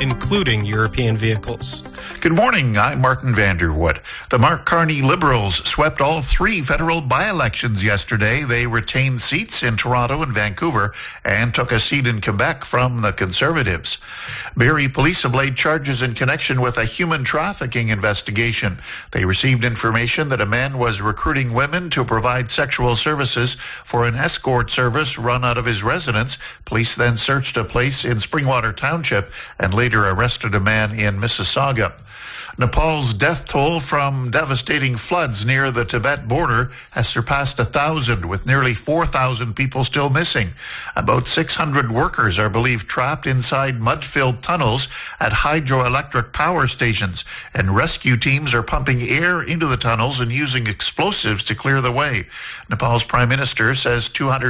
including European vehicles. Good morning, I'm Martin Vanderwood. The Mark Carney Liberals swept all 3 federal by-elections yesterday. They retained seats in Toronto and Vancouver and took a seat in Quebec from the Conservatives. Barrie police have laid charges in connection with a human trafficking investigation. They received information that a man was recruiting women to provide sexual services for an escort service run out of his residence. Police then searched a place in Springwater Township and later arrested a man in Mississauga. Nepal's death toll from devastating floods near the Tibet border has surpassed 1,000, with nearly 4,000 people still missing. About 600 workers are believed trapped inside mud-filled tunnels at hydroelectric power stations, and rescue teams are pumping air into the tunnels and using explosives to clear the way. Nepal's prime minister says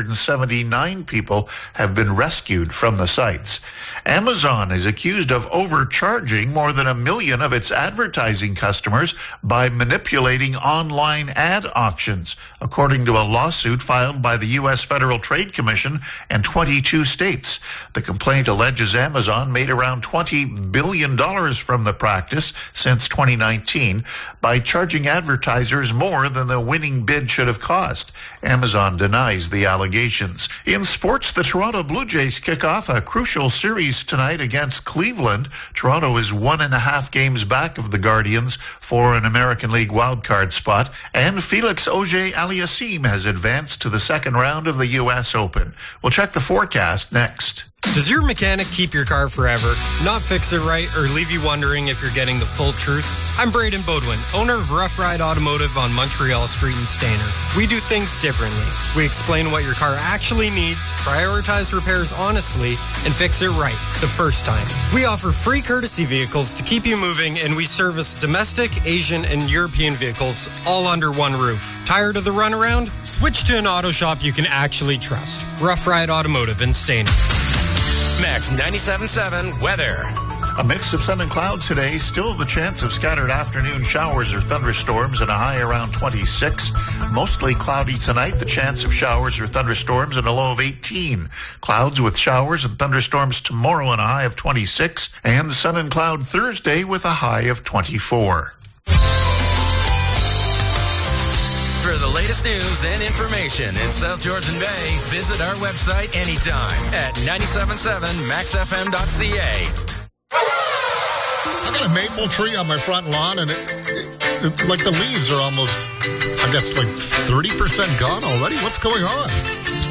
279 people have been rescued from the sites. Amazon is accused of overcharging more than 1 million of its advertising customers by manipulating online ad auctions, according to a lawsuit filed by the U.S. Federal Trade Commission and 22 states. The complaint alleges Amazon made around $20 billion from the practice since 2019 by charging advertisers more than the winning bid should have cost. Amazon denies the allegations. In sports, the Toronto Blue Jays kick off a crucial series tonight against Cleveland. Toronto is 1.5 games back of the Guardians for an American League wildcard spot, and Felix Auger-Aliassime has advanced to the second round of the U.S. Open. We'll check the forecast next. Does your mechanic keep your car forever, not fix it right, or leave you wondering if you're getting the full truth? I'm Braden Bodwin, owner of Rough Ride Automotive on Montreal Street in Stayner. We do things differently. We explain what your car actually needs, prioritize repairs honestly, and fix it right the first time. We offer free courtesy vehicles to keep you moving, and we service domestic, Asian, and European vehicles all under one roof. Tired of the runaround? Switch to an auto shop you can actually trust. Rough Ride Automotive in Stayner. Max 97.7 weather. A mix of sun and clouds today. Still the chance of scattered afternoon showers or thunderstorms and a high around 26. Mostly cloudy tonight. The chance of showers or thunderstorms and a low of 18. Clouds with showers and thunderstorms tomorrow and a high of 26. And sun and cloud Thursday with a high of 24. For the latest news and information in South Georgian Bay, visit our website anytime at 977maxfm.ca. I got a maple tree on my front lawn, and it like the leaves are almost, I guess, like 30% gone already. What's going on?